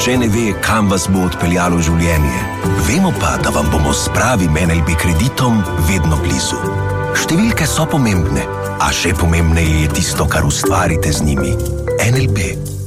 Nihče ne ve, kam vas bo odpeljalo življenje. Vemo pa, da vam bomo s pravim NLB kreditom vedno blizu. Številke so pomembne, a še pomembneje je tisto, kar ustvarite z njimi. NLB.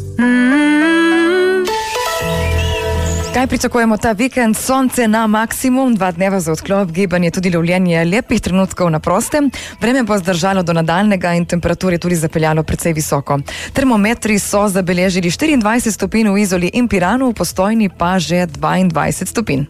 Kaj pričakujemo ta vikend? Sonce na maksimum, 2 dneva za odklop, gibanje, tudi lovljenje lepih trenutkov na prostem. Vreme bo zdržalo do nadaljnega in temperature tudi zapeljalo precej visoko. Termometri so zabeležili 24 stopinj v Izoli in Piranu, v Postojni pa že 22 stopinj.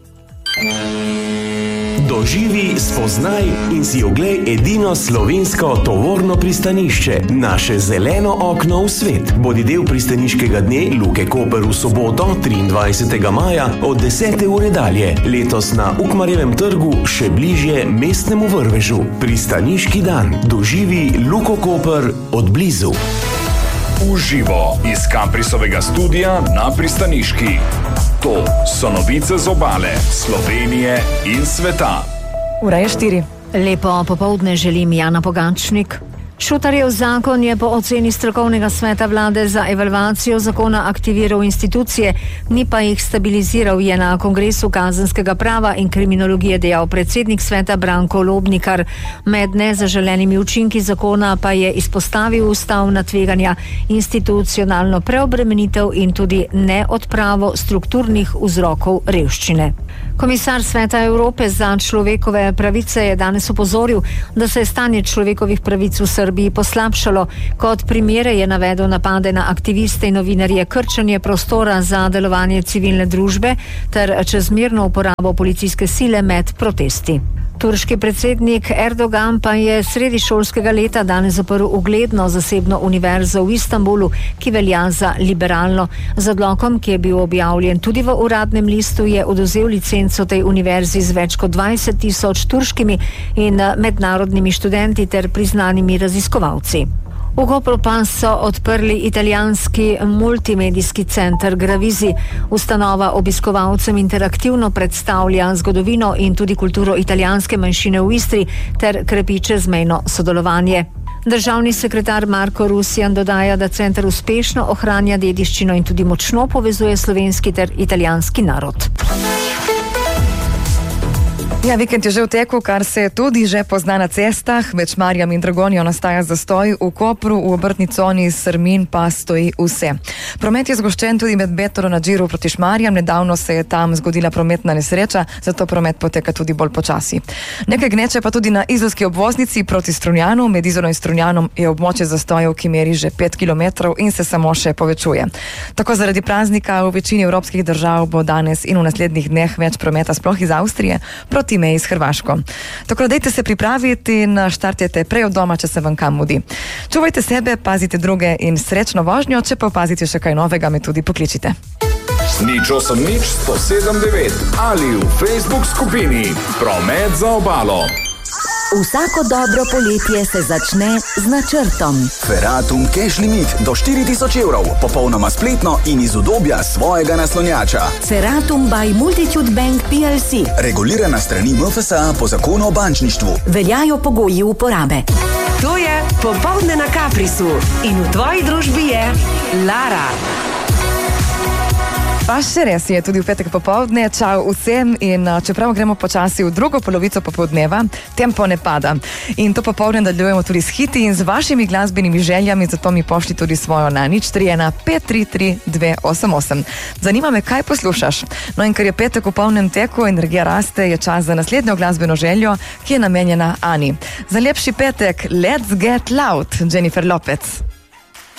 Doživi, spoznaj in si oglej edino slovensko tovorno pristanišče, naše zeleno okno v svet. Bodi del pristaniškega dne Luke Koper v soboto, 23. maja od 10. ure dalje. Letos na Ukmarjevem trgu, še bližje mestnemu vrvežu. Pristaniški dan. Doživi Luko Koper od blizu. Uživo iz Kaprisovega studia na pristaniški. To so novice z obale, Slovenije in sveta. Ura je 4. Lepo popoldne želim, Jana Pogačnik. Šutarjev zakon je po oceni strokovnega sveta vlade za evalvacijo zakona aktiviral institucije, ni pa jih stabiliziral, je na Kongresu kazenskega prava in kriminologije dejal predsednik sveta Branko Lobnikar. Med nezaželenimi učinki zakona pa je izpostavil ustavna tveganja, institucionalno preobremenitev in tudi neodpravo strukturnih vzrokov revščine. Komisar Sveta Evrope za človekove pravice je danes opozoril, da se je stanje človekovih pravic v Srbiji poslabšalo. Kot primere je navedel napade na aktiviste in novinarje, krčenje prostora za delovanje civilne družbe ter čezmerno uporabo policijske sile med protesti. Turški predsednik Erdogan pa je sredi šolskega leta danes zaprl ugledno zasebno univerzo v Istanbulu, ki velja za liberalno. Z odlokom, ki je bil objavljen tudi v uradnem listu, je odvzel licenco tej univerzi z več kot 20.000 turškimi in mednarodnimi študenti ter priznanimi raziskovalci. V Kopru pa so odprli italijanski multimedijski center Gravizi. Ustanova obiskovalcem interaktivno predstavlja zgodovino in tudi kulturo italijanske manjšine v Istri ter krepi čezmejno sodelovanje. Državni sekretar Marko Rusjan dodaja, da center uspešno ohranja dediščino in tudi močno povezuje slovenski ter italijanski narod. Ja, vikend je že v teku, kar se tudi že pozna na cestah. Med Šmarjem in Dragonjo nastaja zastoj, v Kopru, v obrtni coni Srmin pa stoji vse. Promet je zgoščen tudi med Betoro na Džiru proti Šmarjem. Nedavno se je tam zgodila prometna nesreča, zato promet poteka tudi bolj počasi. Nekaj gneče pa tudi na izolski obvoznici proti Strunjanu. Med Izolo in Strunjanom je območje zastojev, ki meri že 5 km in se samo še povečuje. Tako zaradi praznika v večini evropskih držav bo danes in v naslednjih dneh več prometa, sploh iz Avstrije, proti meji s Hrvaško. Tako da dajte se pripraviti in štartite prej od doma, če se vam kam mudi. Čuvajte sebe, pazite druge in srečno vožnjo, če pa opazite še kaj novega, me tudi pokličite. Nič 8 nič 107 9 ali v Facebook skupini Promet za obalo. Vsako dobro poletje se začne z načrtom. Feratum Cash Limit do 4.000 evrov, popolnoma spletno in iz udobja svojega naslonjača. Feratum by Multitude Bank PLC. Regulirana strani MFSA po zakonu o bančništvu. Veljajo pogoji uporabe. To je Popoldne na Kaprisu in v tvoji družbi je Lara. Pa še res je tudi v petek popoldne. Čau vsem in čeprav gremo počasi v drugo polovico popoldneva, tempo ne pada. In to popoldne nadaljujemo tudi s hiti in z vašimi glasbenimi željami, zato mi pošli tudi svojo na 031 533 288. Zanima me, kaj poslušaš. No in ker je petek v polnem teku, energija raste, je čas za naslednjo glasbeno željo, ki je namenjena Ani. Za lepši petek, Let's Get Loud, Jennifer Lopez.